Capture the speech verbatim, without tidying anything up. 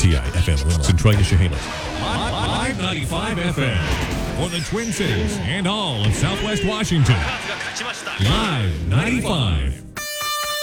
T I F M Winland, Centralia, Chehalis. Live ninety-five F M for the Twin Cities and all of Southwest Washington. Live ninety-five.